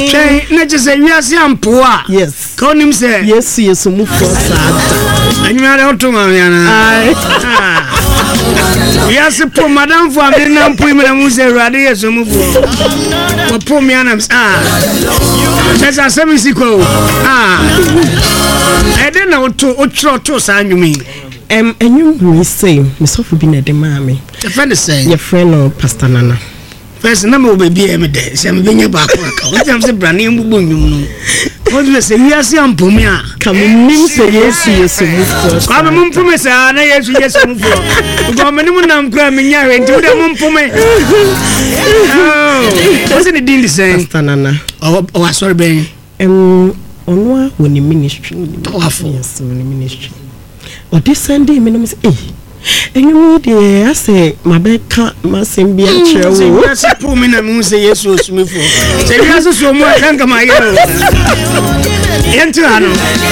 Say na just say we are ampoa. Yes. Call him say. Yes move for sad. And you are out to me. Yes, poor madam for me na mpo me na mu say rade yes move for. What poor me anam Let's have some musical. I don't know to sign you mean. And you say, Miss Sophie been at the mammy. The friend is saying, your friend or Pastor Nana. First number will be a day. Some being a back. I'm the brand new boom. What do you say? We are seeing Pumia. Come in, say yes. I'm a moon for yes, I'm minimum gramming into the moon for me. Wasn't it the same? Pastor Nana. Oh, sorry, Ben. On when the ministry. Yes, when the ministry. Or this Sunday, minimum is and you know, I say, my back can't, must be a chair. That's a poor man. I say yes, so smooth. Say, yes, so much. Thank you, my